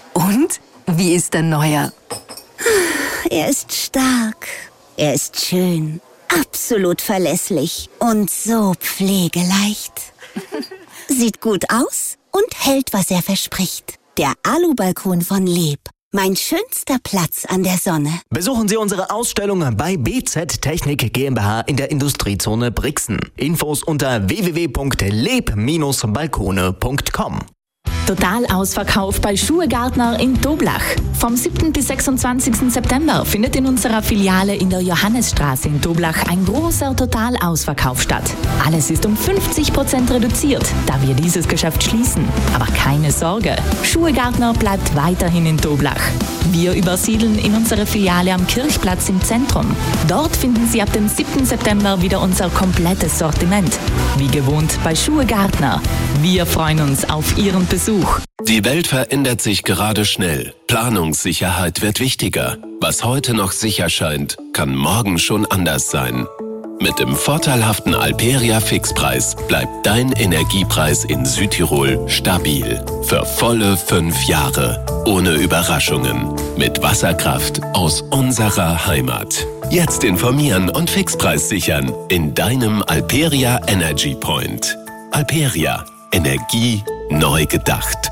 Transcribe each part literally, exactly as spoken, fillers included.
Und? Wie ist der Neuer? Er ist stark. Er ist schön. Absolut verlässlich. Und so pflegeleicht. Sieht gut aus und hält, was er verspricht. Der Alubalkon von Leeb. Mein schönster Platz an der Sonne. Besuchen Sie unsere Ausstellung bei B Z Technik GmbH in der Industriezone Brixen. Infos unter w w w punkt leb Bindestrich balkone punkt com. Total Ausverkauf bei Schuhe-Gärtner in Toblach. Vom siebten bis sechsundzwanzigsten September findet in unserer Filiale in der Johannesstraße in Toblach ein großer Totalausverkauf statt. Alles ist um fünfzig Prozent reduziert, da wir dieses Geschäft schließen. Aber keine Sorge, Schuhe-Gärtner bleibt weiterhin in Toblach. Wir übersiedeln in unsere Filiale am Kirchplatz im Zentrum. Dort finden Sie ab dem siebten September wieder unser komplettes Sortiment. Wie gewohnt bei Schuhe-Gärtner. Wir freuen uns auf Ihren Besuch. Die Welt verändert sich gerade schnell. Planungssicherheit wird wichtiger. Was heute noch sicher scheint, kann morgen schon anders sein. Mit dem vorteilhaften Alperia Fixpreis bleibt dein Energiepreis in Südtirol stabil. Für volle fünf Jahre. Ohne Überraschungen. Mit Wasserkraft aus unserer Heimat. Jetzt informieren und Fixpreis sichern in deinem Alperia Energy Point. Alperia. Energie neu gedacht.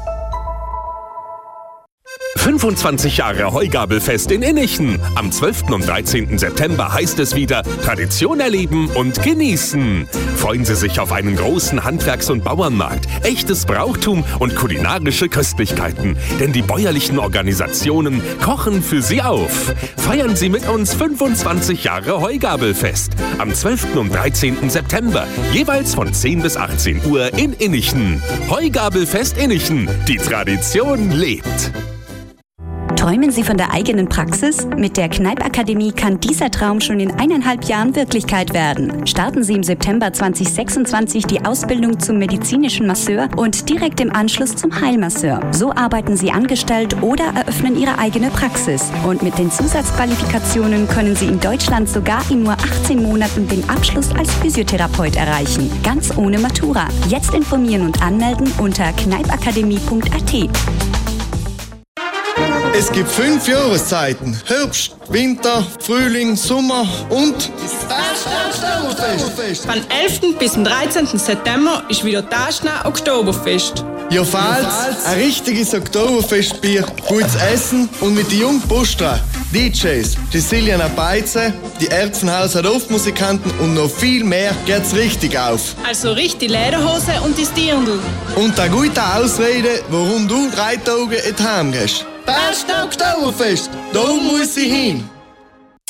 fünfundzwanzig Jahre Heugabelfest in Innichen. Am zwölften und dreizehnten September heißt es wieder Tradition erleben und genießen. Freuen Sie sich auf einen großen Handwerks- und Bauernmarkt, echtes Brauchtum und kulinarische Köstlichkeiten. Denn die bäuerlichen Organisationen kochen für Sie auf. Feiern Sie mit uns fünfundzwanzig Jahre Heugabelfest. Am zwölften und dreizehnten September, jeweils von zehn bis achtzehn Uhr in Innichen. Heugabelfest Innichen. Die Tradition lebt. Träumen Sie von der eigenen Praxis? Mit der Kneipp-Akademie kann dieser Traum schon in eineinhalb Jahren Wirklichkeit werden. Starten Sie im September zweitausendsechsundzwanzig die Ausbildung zum medizinischen Masseur und direkt im Anschluss zum Heilmasseur. So arbeiten Sie angestellt oder eröffnen Ihre eigene Praxis. Und mit den Zusatzqualifikationen können Sie in Deutschland sogar in nur achtzehn Monaten den Abschluss als Physiotherapeut erreichen. Ganz ohne Matura. Jetzt informieren und anmelden unter kneippakademie punkt a t. Es gibt fünf Jahreszeiten. Herbst, Winter, Frühling, Sommer und das Oktoberfest. Vom elften bis zum dreizehnten September ist wieder das Oktoberfest. Ja, falls ein richtiges Oktoberfestbier, gutes Essen und mit den jungen Postra, D Js, die Siljana Beize, die Erbsenhauser Dorfmusikanten und noch viel mehr geht's richtig auf. Also richtig Lederhose und das Dirndl. Und eine gute Ausrede, warum du drei Tage in die Heim gehst. Das Oktoberfest, da muss ich hin.